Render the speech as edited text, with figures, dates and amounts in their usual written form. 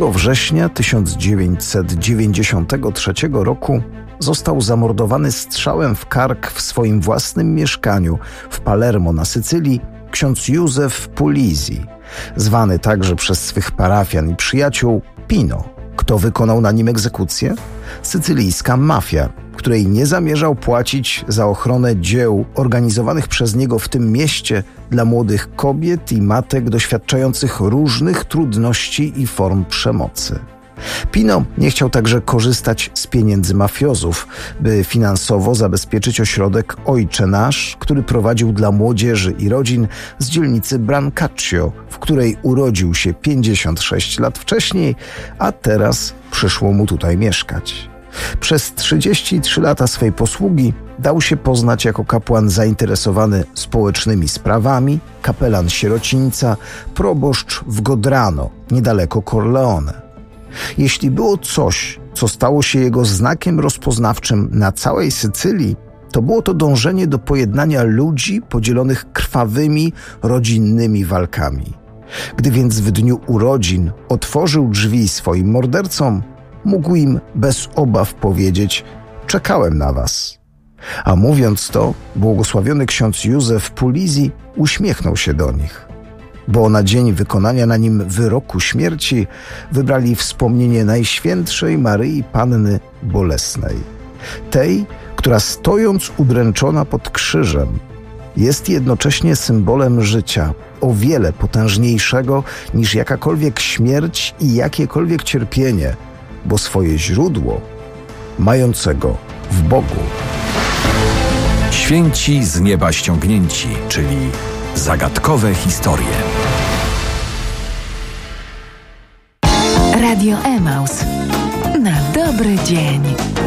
września 1993 roku został zamordowany strzałem w kark w swoim własnym mieszkaniu w Palermo na Sycylii ksiądz Józef Puglisi, zwany także przez swych parafian i przyjaciół Pino. Kto wykonał na nim egzekucję? Sycylijska mafia, której nie zamierzał płacić za ochronę dzieł organizowanych przez niego w tym mieście dla młodych kobiet i matek doświadczających różnych trudności i form przemocy. Pino nie chciał także korzystać z pieniędzy mafiozów, by finansowo zabezpieczyć ośrodek Ojcze Nasz, który prowadził dla młodzieży i rodzin z dzielnicy Brancaccio, w której urodził się 56 lat wcześniej, a teraz przyszło mu tutaj mieszkać. Przez 33 lata swej posługi dał się poznać jako kapłan zainteresowany społecznymi sprawami, kapelan sierocińca, proboszcz w Godrano, niedaleko Corleone. Jeśli było coś, co stało się jego znakiem rozpoznawczym na całej Sycylii, to było to dążenie do pojednania ludzi podzielonych krwawymi, rodzinnymi walkami. Gdy więc w dniu urodzin otworzył drzwi swoim mordercom, mógł im bez obaw powiedzieć: czekałem na was. A mówiąc to, błogosławiony ksiądz Józef Puglisi uśmiechnął się do nich, bo na dzień wykonania na nim wyroku śmierci wybrali wspomnienie Najświętszej Maryi Panny Bolesnej, tej, która stojąc udręczona pod krzyżem jest jednocześnie symbolem życia, o wiele potężniejszego niż jakakolwiek śmierć i jakiekolwiek cierpienie, bo swoje źródło mającego w Bogu. Święci z nieba ściągnięci, czyli zagadkowe historie. Radio Emaus. Na dobry dzień.